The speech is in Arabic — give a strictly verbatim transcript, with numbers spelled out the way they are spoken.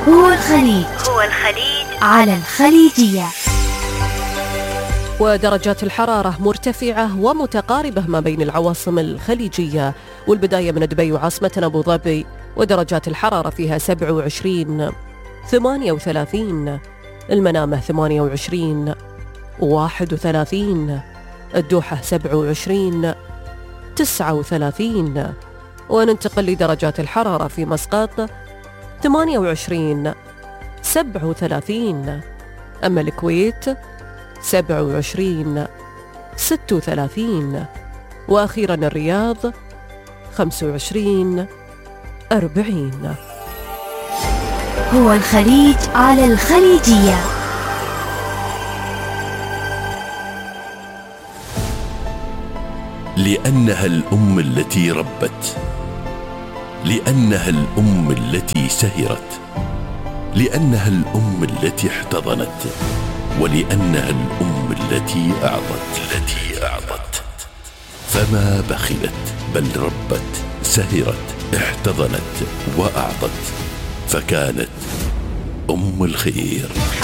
هو الخليج هو الخليج على الخليجية. ودرجات الحرارة مرتفعة ومتقاربة ما بين العواصم الخليجية، والبداية من دبي وعاصمتنا أبو ظبي، ودرجات الحرارة فيها سبعة وعشرين، ثمانية وثلاثين، المنامة ثمانية وعشرين، واحد وثلاثين، الدوحة سبعة وعشرين، تسعة وثلاثين. وننتقل لدرجات الحرارة في مسقط ثمانية وعشرين، سبعة وثلاثين، أما الكويت سبعة وعشرين، ستة وثلاثين، وأخيرا الرياض خمسة وعشرين، أربعين. هو الخليج على الخليجية. لأنها الأم التي ربت، لأنها الأم التي سهرت، لأنها الأم التي احتضنت، ولأنها الأم التي أعطت التي أعطت فما بخلت بل ربت، سهرت، احتضنت وأعطت، فكانت أم الخير.